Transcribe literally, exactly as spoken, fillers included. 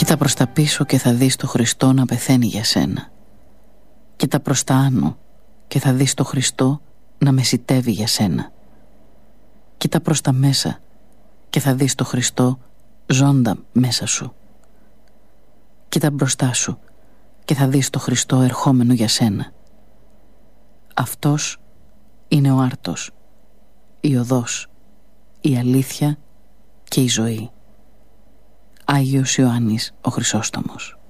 Κοίτα προς τα πίσω και θα δεις το Χριστό να πεθαίνει για σένα. Κοίτα προς τα άνω και θα δεις το Χριστό να μεσιτεύει για σένα. Κοίτα προς τα μέσα και θα δεις το Χριστό ζώντα μέσα σου. Κοίτα μπροστά σου και θα δεις το Χριστό ερχόμενο για σένα. Αυτός είναι ο άρτος, η οδός, η αλήθεια και η ζωή. Άγιος Ιωάννης ο Χρυσόστομος.